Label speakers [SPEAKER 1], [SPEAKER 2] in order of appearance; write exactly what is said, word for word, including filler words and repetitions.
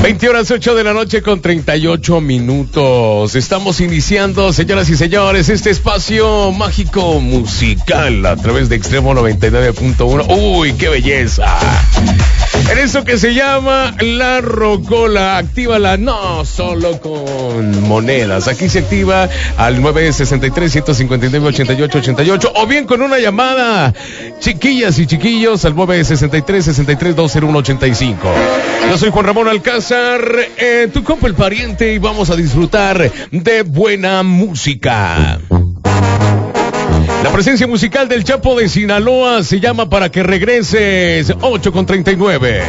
[SPEAKER 1] veinte horas ocho de la noche con treinta y ocho minutos. Estamos iniciando, señoras y señores, este espacio mágico musical a través de Extremo noventa y nueve punto uno. ¡Uy, qué belleza! En eso que se llama La Rocola, actívala no solo con monedas. Aquí se activa al nueve sesenta y tres, ciento cincuenta y nueve, ochenta y ocho ochenta y ocho o bien con una llamada, chiquillas y chiquillos, al nueve sesenta y tres, sesenta y tres, dos cero uno ochenta y cinco. Yo soy Juan Ramón Alcázar, eh, tu compa el pariente, y vamos a disfrutar de buena música. La presencia musical del Chapo de Sinaloa se llama Para que regreses, ocho con treinta y nueve.